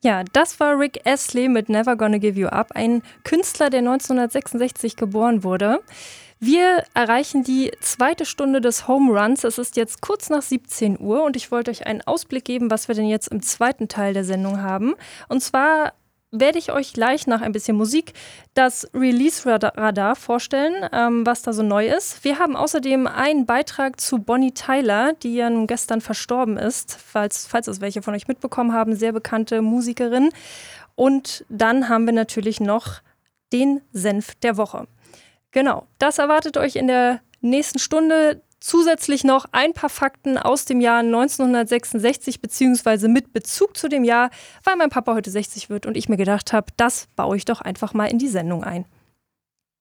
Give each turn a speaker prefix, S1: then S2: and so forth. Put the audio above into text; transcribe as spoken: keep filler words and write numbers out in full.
S1: Ja, das war Rick Astley mit Never Gonna Give You Up, ein Künstler, der neunzehnhundertsechsundsechzig geboren wurde. Wir erreichen die zweite Stunde des Home Runs. Es ist jetzt kurz nach siebzehn Uhr und ich wollte euch einen Ausblick geben, was wir denn jetzt im zweiten Teil der Sendung haben. Und zwar werde ich euch gleich nach ein bisschen Musik das Release-Radar vorstellen, ähm, was da so neu ist. Wir haben außerdem einen Beitrag zu Bonnie Tyler, die ja nun gestern verstorben ist, falls, falls es welche von euch mitbekommen haben, sehr bekannte Musikerin. Und dann haben wir natürlich noch den Senf der Woche. Genau, das erwartet euch in der nächsten Stunde. Zusätzlich noch ein paar Fakten aus dem Jahr neunzehnhundertsechsundsechzig, beziehungsweise mit Bezug zu dem Jahr, weil mein Papa heute sechzig wird und ich mir gedacht habe, das baue ich doch einfach mal in die Sendung ein.